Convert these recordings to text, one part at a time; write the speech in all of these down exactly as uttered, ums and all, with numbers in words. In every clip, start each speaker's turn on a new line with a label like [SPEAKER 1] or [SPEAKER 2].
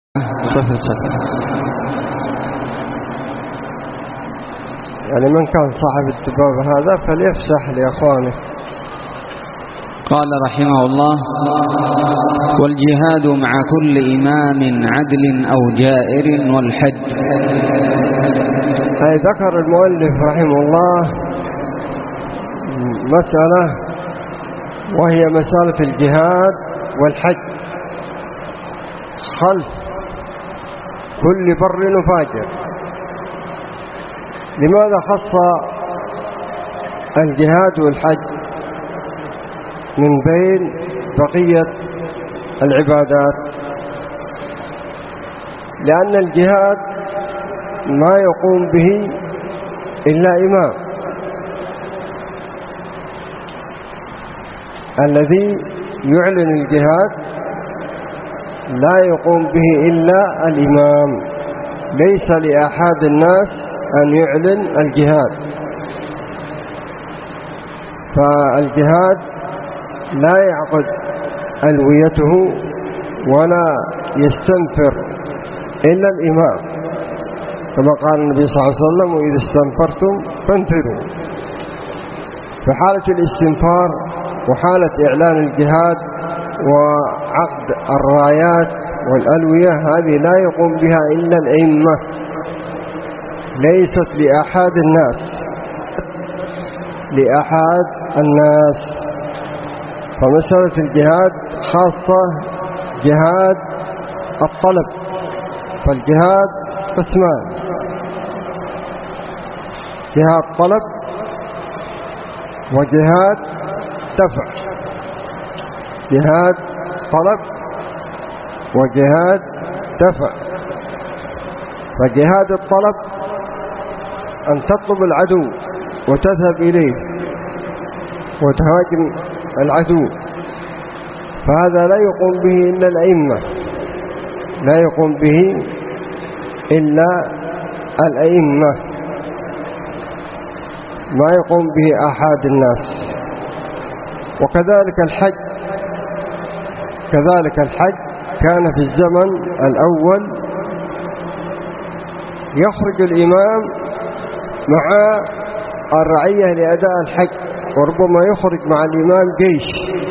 [SPEAKER 1] صفر صفر.
[SPEAKER 2] يعني من كان صاحب الدباب هذا فليفسح لأخوانه.
[SPEAKER 1] قال رحمه الله: والجهاد مع كل إمام عدل أو جائر والحج.
[SPEAKER 2] أي ذكر المؤلف رحمه الله مسألة وهي مسألة الجهاد والحج خلف كل بر وفاجر. لماذا خص الجهاد والحج من بين بقية العبادات؟ لأن الجهاد ما يقوم به إلا إمام، الذي يعلن الجهاد لا يقوم به إلا الإمام، ليس لأحد الناس أن يعلن الجهاد. فالجهاد لا يعقد ألويته ولا يستنفر إلا الإمام، كما قال النبي صلى الله عليه وسلم: وإذا استنفرتم فانفروا. فحالة الاستنفار وحالة إعلان الجهاد وعقد الرايات والألوية هذه لا يقوم بها إلا الأئمة، ليست لأحد الناس لأحد الناس. فمسألة الجهاد خاصة جهاد الطلب، فالجهاد قسمان: جهاد طلب وجهاد دفع. جهاد طلب وجهاد دفع. فجهاد الطلب أن تطلب العدو وتذهب إليه وتهاجم العدو، فهذا لا يقوم به إلا الأئمة، لا يقوم به إلا الأئمة، ما يقوم به أحد الناس. وكذلك الحج، كذلك الحج كان في الزمن الأول يخرج الإمام مع الرعية لأداء الحج، وربما يخرج مع الإمام جيش،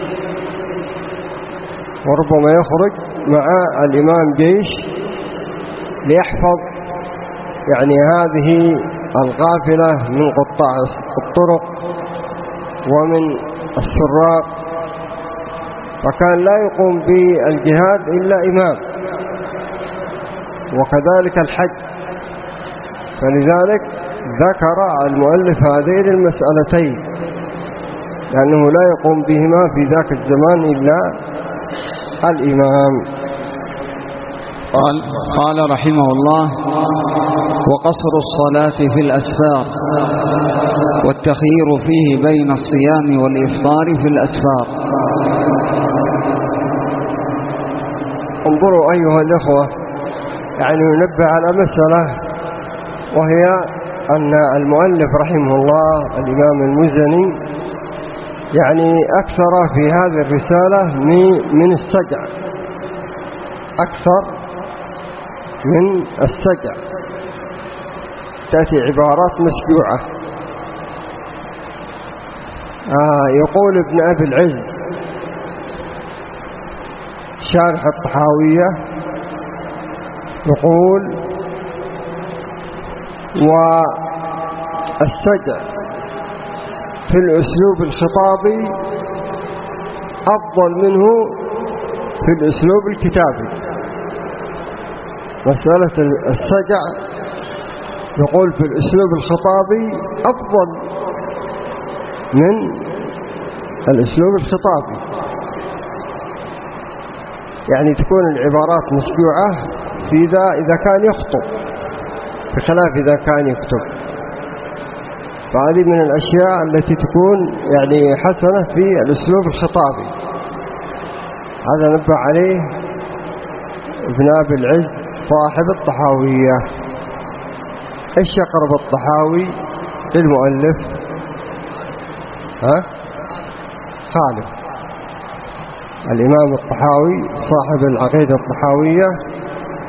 [SPEAKER 2] وربما يخرج مع الإمام جيش ليحفظ يعني هذه القافلة من قطاع الطرق ومن السراق، فكان لا يقوم بالجهاد إلا إمام. وكذلك الحج، فلذلك ذكر المؤلف هذين المسألتين، لأنه لا يقوم بهما في ذاك الزمان إلا الإمام.
[SPEAKER 1] قال, قال رحمه الله: وقصر الصلاة في الأسفار، والتخيير فيه بين الصيام والإفطار في الأسفار.
[SPEAKER 2] انظروا أيها الأخوة، يعني ننبه على مسألة، وهي أن المؤلف رحمه الله الإمام المزني يعني أكثر في هذه الرسالة من السجع، أكثر من السجع، تأتي عبارات مسجوعة. آه يقول ابن أبي العز شارح الطحاوية، يقول: والسجع في الأسلوب الخطابي أفضل منه في الأسلوب الكتابي. مسألة السجع يقول في الأسلوب الخطابي أفضل من الأسلوب الخطابي، يعني تكون العبارات مسجوعة في ذا إذا كان يخطب، بخلاف إذا كان يكتب. فهذه من الأشياء التي تكون يعني حسنة في الأسلوب الخطابي. هذا نبه عليه ابن أبي العز صاحب الطحاوية. إيش يقرب الطحاوي للمؤلف؟ ها؟ خالف. الإمام الطحاوي صاحب العقيدة الطحاوية